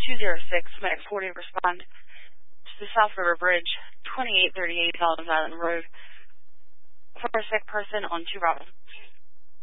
206, Medic 40, respond to the South River Bridge, 2838 Ellis Island Road, for a sick person on 2 Bravo.